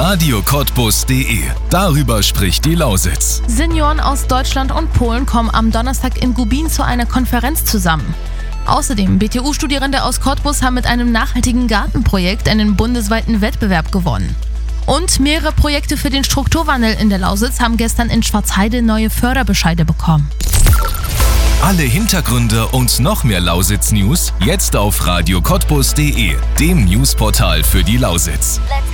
radiokotbus.de. Darüber spricht die Lausitz. Senioren aus Deutschland und Polen kommen am Donnerstag in Gubin zu einer Konferenz zusammen. Außerdem, BTU-Studierende aus Cottbus haben mit einem nachhaltigen Gartenprojekt einen bundesweiten Wettbewerb gewonnen. Und mehrere Projekte für den Strukturwandel in der Lausitz haben gestern in Schwarzheide neue Förderbescheide bekommen. Alle Hintergründe und noch mehr Lausitz-News jetzt auf radiokotbus.de, dem Newsportal für die Lausitz.